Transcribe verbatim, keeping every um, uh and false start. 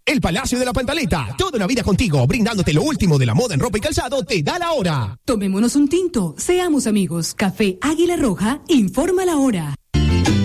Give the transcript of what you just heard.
El Palacio de la Pantaleta, toda una vida contigo, brindándote lo último de la moda en ropa y calzado, te da la hora. Tomémonos un tinto, seamos amigos. Café Águila Roja, informa la hora.